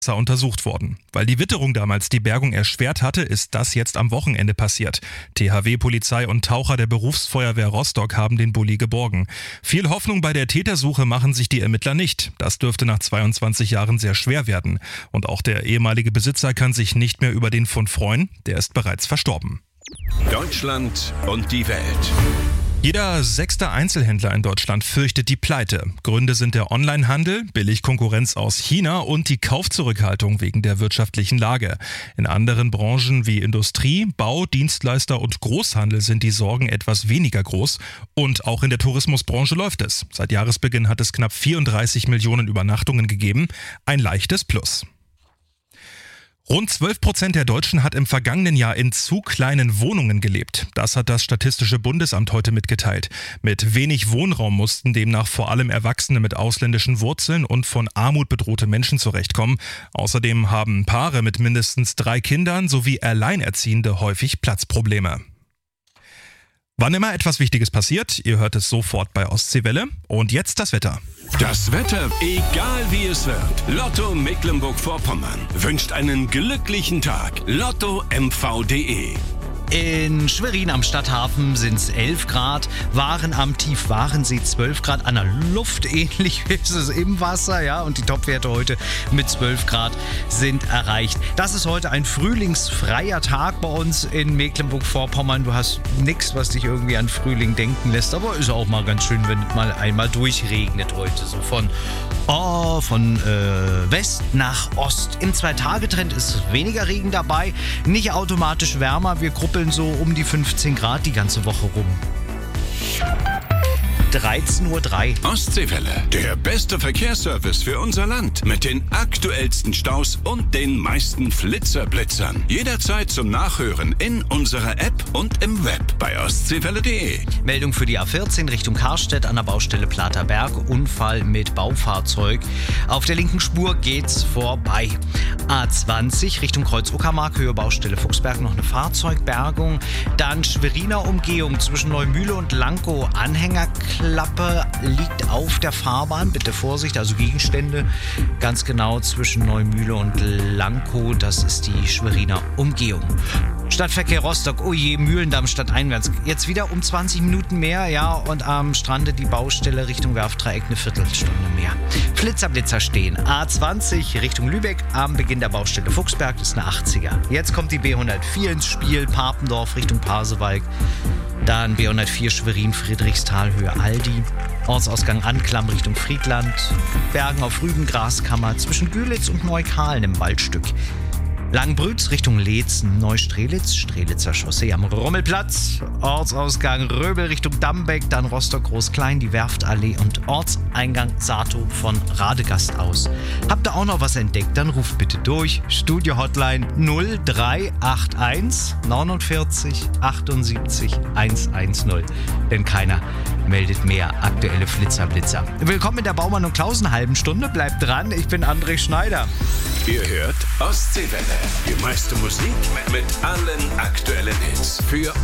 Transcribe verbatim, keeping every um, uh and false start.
untersucht worden. Weil die Witterung damals die Bergung erschwert hatte, ist das jetzt am Wochenende passiert. T H W, Polizei und Taucher der Berufsfeuerwehr Rostock haben den Bulli geborgen. Viel Hoffnung bei der Tätersuche machen sich die Ermittler nicht. Das dürfte nach zweiundzwanzig Jahren sehr schwer werden. Und auch der ehemalige Besitzer kann sich nicht mehr über den Fund freuen. Der ist bereits verstorben. Deutschland und die Welt. Jeder sechste Einzelhändler in Deutschland fürchtet die Pleite. Gründe sind der Onlinehandel, Billigkonkurrenz aus China und die Kaufzurückhaltung wegen der wirtschaftlichen Lage. In anderen Branchen wie Industrie, Bau, Dienstleister und Großhandel sind die Sorgen etwas weniger groß. Und auch in der Tourismusbranche läuft es. Seit Jahresbeginn hat es knapp vierunddreißig Millionen Übernachtungen gegeben. Ein leichtes Plus. Rund zwölf Prozent der Deutschen hat im vergangenen Jahr in zu kleinen Wohnungen gelebt. Das hat das Statistische Bundesamt heute mitgeteilt. Mit wenig Wohnraum mussten demnach vor allem Erwachsene mit ausländischen Wurzeln und von Armut bedrohte Menschen zurechtkommen. Außerdem haben Paare mit mindestens drei Kindern sowie Alleinerziehende häufig Platzprobleme. Wann immer etwas Wichtiges passiert, ihr hört es sofort bei Ostseewelle. Und jetzt das Wetter. Das Wetter, egal wie es wird. Lotto Mecklenburg-Vorpommern wünscht einen glücklichen Tag. Lotto M V punkt de. In Schwerin am Stadthafen sind es elf Grad, Waren am Tiefwarensee zwölf Grad, an der Luft ähnlich ist es im Wasser, ja, und die Topwerte heute mit zwölf Grad sind erreicht. Das ist heute ein frühlingsfreier Tag bei uns in Mecklenburg-Vorpommern. Du hast nichts, was dich irgendwie an Frühling denken lässt, aber ist auch mal ganz schön, wenn es mal einmal durchregnet heute, so von oh, von äh, West nach Ost. Im Zwei-Tage-Trend ist weniger Regen dabei, nicht automatisch wärmer, wir gruppeln so um die fünfzehn Grad die ganze Woche rum. dreizehn Uhr drei. Ostseewelle, der beste Verkehrsservice für unser Land. Mit den aktuellsten Staus und den meisten Flitzerblitzern. Jederzeit zum Nachhören in unserer App und im Web bei ostseewelle punkt de. Meldung für die A vierzehn Richtung Karstedt an der Baustelle Platerberg. Unfall mit Baufahrzeug. Auf der linken Spur geht's vorbei. A zwanzig Richtung Kreuz-Uckermark, Höhe Baustelle Fuchsberg, noch eine Fahrzeugbergung. Dann Schweriner Umgehung zwischen Neumühle und Lankow. Anhängerklappe liegt auf der Fahrbahn. Bitte Vorsicht, also Gegenstände. Ganz genau zwischen Neumühle und Lankow. Das ist die Schweriner Umgehung. Stadtverkehr Rostock, oh je, Mühlendamm stadteinwärts. Jetzt wieder um zwanzig Minuten mehr, ja, und am Strande die Baustelle Richtung Werftdreieck eine Viertelstunde mehr. Flitzerblitzer stehen. A zwanzig Richtung Lübeck am Beginn der Baustelle Fuchsberg, das ist eine achtziger. Jetzt kommt die B hundertvier ins Spiel, Papendorf Richtung Pasewalk. Dann B hundertvier Schwerin, Friedrichsthal, Höhe Aldi. Ortsausgang Anklam Richtung Friedland. Bergen auf Rügen, Graskammer zwischen Gülitz und Neukalen im Waldstück. Langenbrütz Richtung Leetzen, Neustrelitz, Strelitzer Chaussee am Rummelplatz, Ortsausgang Röbel Richtung Dambeck, dann Rostock Groß-Klein, die Werftallee und Ortseingang Sato von Radegast aus. Habt ihr auch noch was entdeckt, dann ruft bitte durch. Studio-Hotline null drei acht eins neunundvierzig achtundsiebzig hundertzehn, denn keiner meldet mehr aktuelle Flitzerblitzer. Willkommen in der Baumann und Klausen halben Stunde, bleibt dran, ich bin André Schneider. Ihr hört Ostseewelle, die meiste Musik mit allen aktuellen Hits für